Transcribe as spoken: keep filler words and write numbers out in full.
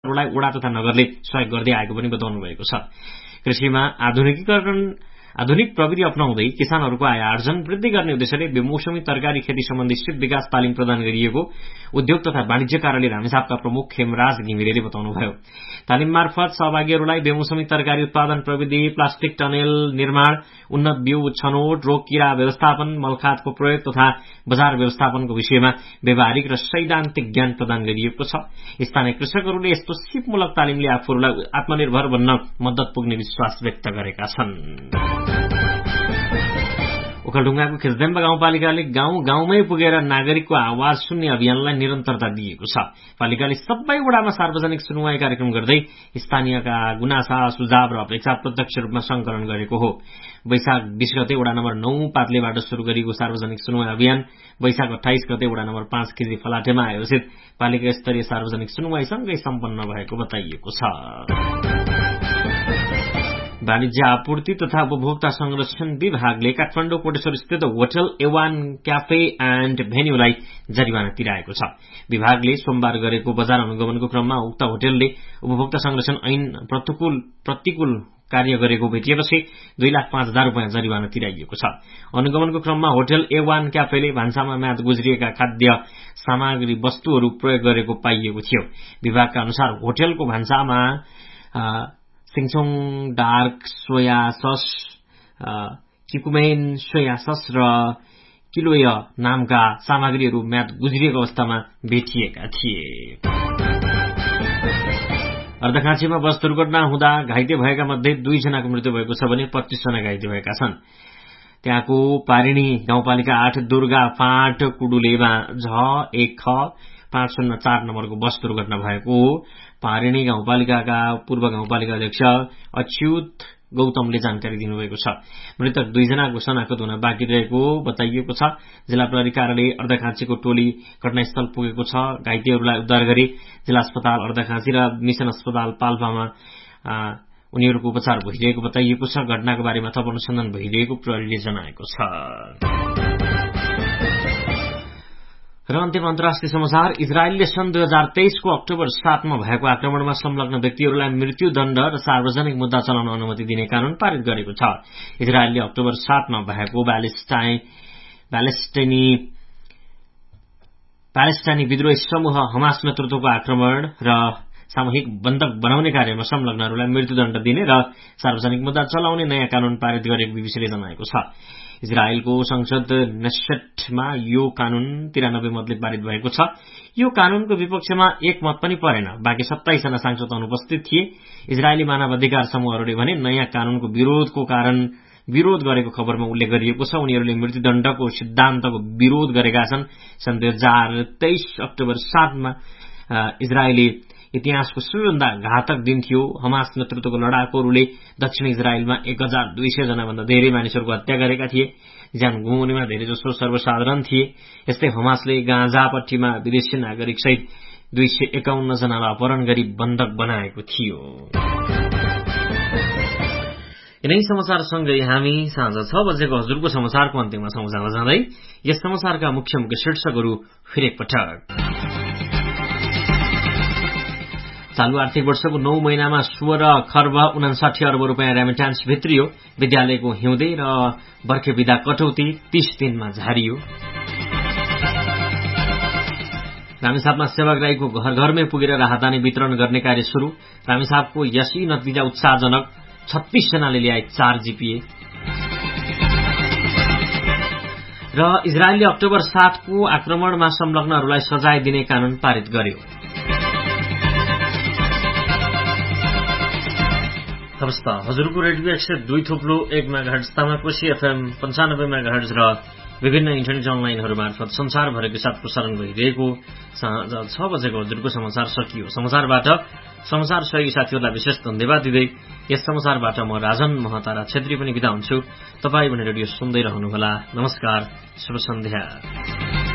लाई वडा तथा नगरले सहयोग गर्दै आएको पनि बताउनु भएको छ। कृषिमा आधुनिकीकरण आधुनिक प्रविधि अपनाउँदै किसानहरूको आय आर्जन वृद्धि गर्ने उद्देश्यले बेमौसमी तरकारी खेती सम्बन्धी सिप विकास तालिम प्रदान गरिएको उद्योग तथा वाणिज्य कार्यालय रामेछापका प्रमुख खेमराज घिमिरेले बताउनुभयो। तालिम मार्फत सहभागीहरूलाई बेमौसमी तरकारी उत्पादन प्रविधि, प्लास्टिक टनेल निर्माण, उन्नत बिउ छनौट, रोग किरा व्यवस्थापन, मलखादको प्रयोग तथा बजार व्यवस्थापनको विषयमा व्यावहारिक र सैद्धान्तिक ज्ञान प्रदान गरिएको छ। स्थानीय कृषकहरूले यस्तो सिपमूलक तालिमले आफूहरूलाई आत्मनिर्भर बन्न मद्दत पुग्ने विश्वास व्यक्त गरेका छन्। ओखलढुङ्गाको खिचदेम्बा गाउँपालिकाले गाउँ गाउँमै पुगेर नागरिकको आवाज सुन्ने अभियानलाई निरन्तरता दिएको छ। पालिकाले सबै वडामा सार्वजनिक सुनवाई कार्यक्रम गर्दै स्थानीयका गुनासा, सुझाव र अपेक्षा प्रत्यक्ष रूपमा संकलन गरेको हो। वैशाख बीस गते वडा नम्बर नौ पात्लेबाट शुरू गरिएको सार्वजनिक सुनवाई अभियान वैशाख अठाइस गते वडा नम्बर पाँच खिजी फलाटेमा आयोजित पालिका स्तरीय सार्वजनिक सुनवाईसँगै सम्पन्न भएको बताइएको छ। वाणिज्य आपूर्ति तथा उपभोक्ता संरक्षण विभागले काठमाडौँ कोटेश्वर स्थित होटल एवान क्याफे एण्ड भेन्यूलाई जरिवाना तिराएको छ। विभागले सोमबार गरेको बजार अनुगमनको क्रममा उक्त होटलले उपभोक्ता संरक्षण ऐन प्रतिकूल प्रतिकूल कार्य गरेको भेटिएपछि दुई लाख पाँच हजार रूपियाँ जरिवाना तिराइएको छ। अनुगमनको क्रममा होटल एवान क्याफेले भान्सामा म्याद गुज्रिएका खाद्य सामग्री वस्तुहरू प्रयोग गरेको पाइएको थियो। विभागका अनुसार होटलको भान्सामा सिङचोङ dark soya sauce, किकुमेन soya sauce र किलोय नामका सामग्रीहरू म्याद गुज्रिएको अवस्थामा भेटिएका थिए। अर्धखाँचीमा बस दुर्घटना हुँदा घाइते भएका मध्ये दुईजनाको मृत्यु भएको छ भने पच्चीसजना घाइते भएका छन्। त्यहाँको पारिणी गाउँपालिका आठ दुर्गा फाँट कुडुलेमा झ एक ख पाँच शून्य चार नम्बरको बस दुर्घटना भएको हो। पारिणी गाउँपालिकाका पूर्व गाउँपालिका अध्यक्ष अच्युत गौतमले जानकारी दिनुभएको छ। मृतक दुईजनाको शनाखत हुन बाँकी रहेको बताइएको छ। जिल्ला प्रहरी कार्यालय अर्धखाँचीको टोली घटनास्थल पुगेको छ। घाइतेहरूलाई उद्धार गरी जिल्ला अस्पताल अर्धखाँची र मिशन अस्पताल पाल्पामा उनीहरूको उपचार भइरहेको बताइएको छ। घटनाको बारेमा थप अनुसन्धान भइरहेको प्रहरीले जनाएको छ। र अन्त्यमा अन्तर्राष्ट्रिय समाचार। इजरायलले सन् दुई हजार तेइसको अक्टोबर सातमा भएको आक्रमणमा संलग्न व्यक्तिहरूलाई मृत्युदण्ड र सार्वजनिक मुद्दा चलाउन अनुमति दिने कानून पारित गरेको छ। इजरायलले अक्टोबर सातमा भएको प्यालेस्टाइन प्यालेस्टाइनी प्यालेस्टाइनी विद्रोही समूह हमास नेतृत्वको आक्रमण र सामूहिक बन्धक बनाउने कार्यमा संलग्नहरूलाई मृत्युदण्ड दिने र सार्वजनिक मुद्दा चलाउने नयाँ कानून पारित गरेको बीबीसीले जनाएको छ। इजरायलको संसद नेसेटमा यो कानून तिरानब्बे मतले पारित भएको छ। यो कानूनको विपक्षमा एक मत पनि परेन। बाँकी सत्ताइसजना सांसद अनुपस्थित थिए। इजरायली मानवाधिकार समूहहरूले भने नयाँ कानूनको विरोधको कारण विरोध गरेको खबरमा उल्लेख गरिएको छ। उनीहरूले मृत्युदण्डको सिद्धान्तको विरोध गरेका छन्। सन् दुई हजार तेइस अक्टोबर सातमा इजरायली इतिहासको सबैभन्दा घातक दिन थियो। हमास नेतृत्वको लडाकुहरूले दक्षिण इजरायलमा एक हजार दुई सय जना भन्दा धेरै मानिसहरूको हत्या गरेका थिए। ज्यान गुमाउनेमा धेरैजसो सर्वसाधारण थिए। यस्तै हमासले गाँजापट्टीमा विदेशी नागरिक सहित दुई सय एकाउन्न जनालाई अपहरण गरी बन्धक बनाएको थियो। यिनै समाचारसँगै हामी साँझ छ बजेको हजुरको समाचारको अन्त्यमा छौं जाँदा जाँदै यस समाचारका मुख्य मुख्य शीर्षकहरू फेरि एकपटक। चालू आर्थिक वर्षको नौ महिनामा सोह्र खर्ब उनासाठी अर्ब रूपियाँ रेमिट्यान्स भित्रियो। विद्यालयको हिउँदे र बर्खे विदा कटौती तीस दिनमा झारियो। रामेछापमा सेवाग्राहीको घर घरमै पुगेर राहदानी वितरण गर्ने कार्य शुरू। रामेछापको यसी नतिजा उत्साहजनक, छत्तीस जनाले ल्याए चार जीपीए। र इजरायलले अक्टोबर सातको आक्रमणमा संलग्नहरूलाई सजाय दिने कानून पारित गर्यो। हवस् त हजुरको रेडियो एक सय दुई थोप्लो एक मेगाहर्ज तामाकोशी एफएम पञ्चानब्बे मेगाहर्ज र विभिन्न इन्टरनेट अनलाइनहरू मार्फत संसारभरको साथ प्रसारण भइरहेको साँझ छ बजेको हजुरको समाचार सकियो। समाचारबाट समाचार सहयोगी साथीहरूलाई विशेष धन्यवाद दिँदै यस समाचारबाट म राजन महतारा छेत्री पनि बिदा हुन्छु। तपाईँ भने रेडियो सुन्दै रहनुहोला। नमस्कार, शुभ सन्ध्या।